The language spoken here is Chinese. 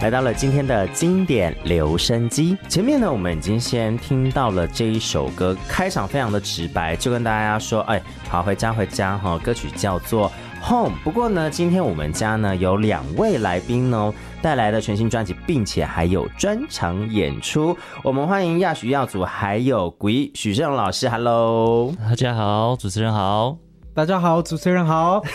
来到了今天的经典留声机。前面呢，我们已经先听到了这一首歌，开场非常的直白，就跟大家说，好，回家回家哈。歌曲叫做 Home。不过呢，今天我们家呢有2位来宾呢带来的全新专辑，并且还有专场演出。我们欢迎亚许耀祖还有鬼许胜荣老师 ，Hello， 大家好，主持人好。 大家好，主持人好。